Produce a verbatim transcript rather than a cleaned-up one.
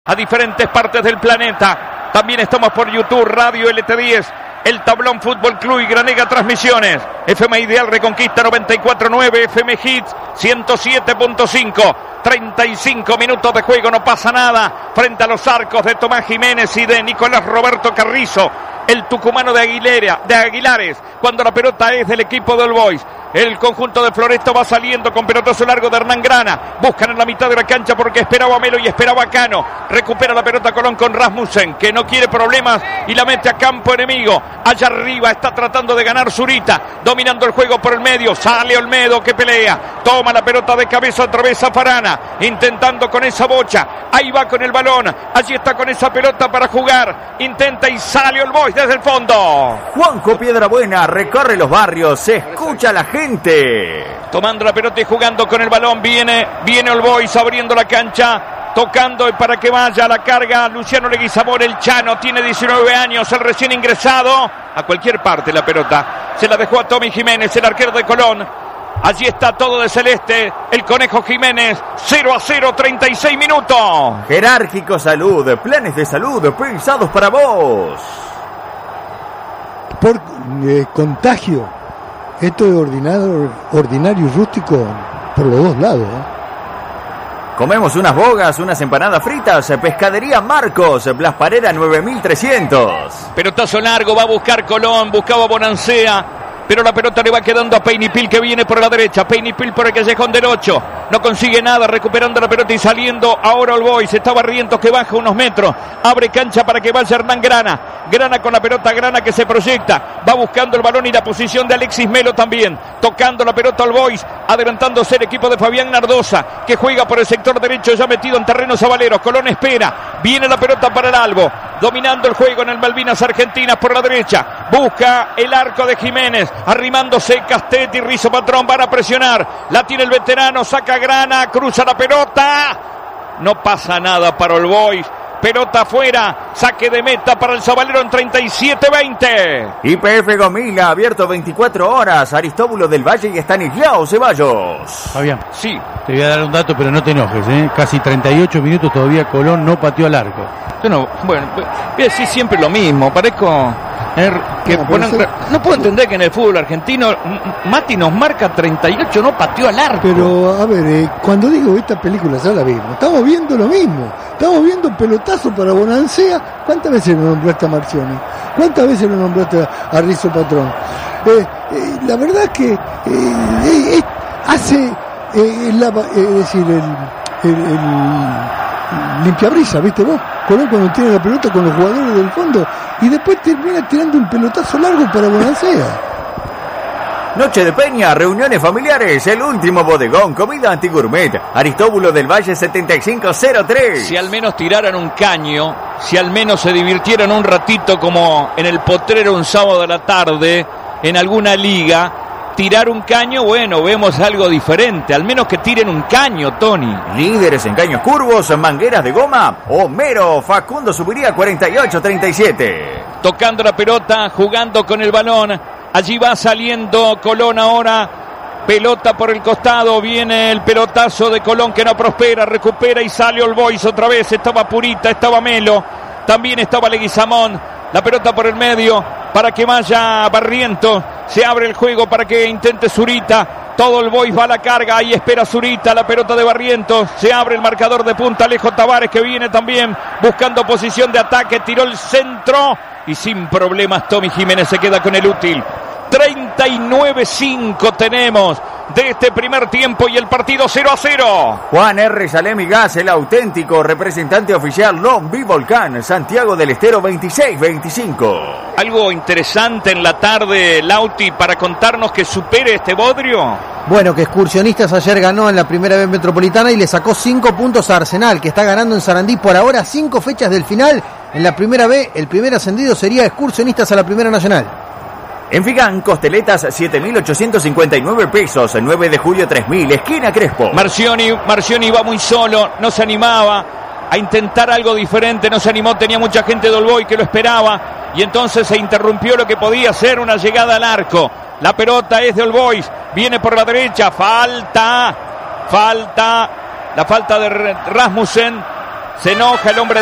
a diferentes partes del planeta. También estamos por YouTube, Radio L T diez, El Tablón Fútbol Club y Granega Transmisiones. F M Ideal Reconquista noventa y cuatro punto nueve, F M Hits ciento siete punto cinco. treinta y cinco minutos de juego, no pasa nada frente a los arcos de Tomás Jiménez y de Nicolás Roberto Carrizo, el tucumano de, Aguilera, de Aguilares, cuando la pelota es del equipo del Boys. El conjunto de Floresta va saliendo con pelotazo largo de Hernán Grana. Buscan en la mitad de la cancha porque esperaba a Melo y esperaba a Cano. Recupera la pelota Colón con Rasmussen, que no quiere problemas y la mete a campo enemigo. Allá arriba está tratando de ganar Zurita, dominando el juego por el medio. Sale Olmedo que pelea. Toma la pelota de cabeza otra vez a Farana, intentando con esa bocha. Ahí va con el balón. Allí está con esa pelota para jugar. Intenta y sale el Boys desde el fondo. Juanjo Piedrabuena recorre los barrios. Se escucha la gente. Tomando la pelota y jugando con el balón. Viene, viene el Boys abriendo la cancha. Tocando para que vaya a la carga Luciano Leguizamón, el Chano, tiene diecinueve años, el recién ingresado. A cualquier parte la pelota. Se la dejó a Tommy Jiménez, el arquero de Colón. Allí está todo de celeste, el Conejo Jiménez, cero a cero, treinta y seis minutos. Jerárquico Salud, planes de salud pensados para vos. Por eh, contagio, esto es ordinario, ordinario y rústico por los dos lados, ¿eh? Comemos unas bogas, unas empanadas fritas. Pescadería Marcos, Blas Parera nueve mil trescientos. Pelotazo largo, va a buscar Colón, buscaba Bonancea, pero la pelota le va quedando a Peinipil, que viene por la derecha. Peinipil por el callejón del ocho. No consigue nada, recuperando la pelota y saliendo ahora el Boys. Está Barrientos que baja unos metros. Abre cancha para que vaya Hernán Grana. Grana con la pelota, Grana que se proyecta. Va buscando el balón y la posición de Alexis Melo también. Tocando la pelota al Boys. Adelantándose el equipo de Fabián Nardosa, que juega por el sector derecho, ya metido en terreno Zabaleros. Colón espera. Viene la pelota para el Albo. Dominando el juego en el Malvinas Argentinas por la derecha. Busca el arco de Jiménez. Arrimándose Castet y Rizo Patrón. Van a presionar. La tiene el veterano. Saca Grana. Cruza la pelota. No pasa nada para el Boys. Pelota afuera, saque de meta para el Zabalero en treinta y siete veinte. Y P F Gomila, abierto veinticuatro horas. Aristóbulo del Valle y Estanislao Ceballos. Fabián, sí, te voy a dar un dato, pero no te enojes, ¿eh? Casi treinta y ocho minutos todavía Colón no pateó al arco. Yo no, bueno, voy a decir siempre lo mismo. Parezco eh, que no, ponen, ser... no puedo entender que en el fútbol argentino Mati nos marca treinta y ocho, no pateó al arco. Pero, a ver, eh, cuando digo esta película ya la vimos, estamos viendo lo mismo. Estamos viendo un pelotazo para Bonancea. ¿Cuántas veces lo nombraste a Marcioni? ¿Cuántas veces lo nombraste a, a Rizo Patrón? Eh, eh, la verdad es que eh, eh, hace eh, la, eh, es decir, el, el, el limpiabrisa, ¿viste vos? Colón cuando tiene la pelota con los jugadores del fondo y después termina tirando un pelotazo largo para Bonancea. Noche de Peña, reuniones familiares, el último bodegón, comida antigourmet, Aristóbulo del Valle setenta y cinco cero tres. Si al menos tiraran un caño, si al menos se divirtieran un ratito como en el potrero un sábado de la tarde, en alguna liga, tirar un caño, bueno, vemos algo diferente, al menos que tiren un caño, Tony. Líderes en caños curvos, mangueras de goma, Homero, Facundo subiría cuarenta y ocho treinta y siete. Tocando la pelota, jugando con el balón. Allí va saliendo Colón ahora. Pelota por el costado. Viene el pelotazo de Colón que no prospera. Recupera y sale el Boys otra vez. Estaba Purita, estaba Melo. También estaba Leguizamón. La pelota por el medio para que vaya Barrientos. Se abre el juego para que intente Zurita. Todo el Boys va a la carga. Ahí espera Zurita. La pelota de Barrientos. Se abre el marcador de punta. Alejo Tavares que viene también buscando posición de ataque. Tiró el centro. Y sin problemas Tommy Jiménez se queda con el útil. treinta y nueve cinco tenemos de este primer tiempo y el partido cero a cero. Juan R. Salemi Gas, el auténtico representante oficial Long Beach Volcán, Santiago del Estero veintiséis veinticinco. Algo interesante en la tarde, Lauti, para contarnos que supere este bodrio. Bueno, que Excursionistas ayer ganó en la primera B metropolitana y le sacó cinco puntos a Arsenal, que está ganando en Sarandí por ahora cinco fechas del final. En la primera B, el primer ascendido sería Excursionistas a la Primera Nacional. En Figán, costeletas siete mil ochocientos cincuenta y nueve pesos, nueve de julio tres mil, esquina Crespo. Marcioni, Marcioni iba muy solo, no se animaba a intentar algo diferente, no se animó, tenía mucha gente de Olboy que lo esperaba y entonces se interrumpió lo que podía ser una llegada al arco. La pelota es de All Boys, viene por la derecha, falta, falta, la falta de Rasmussen. Se enoja el hombre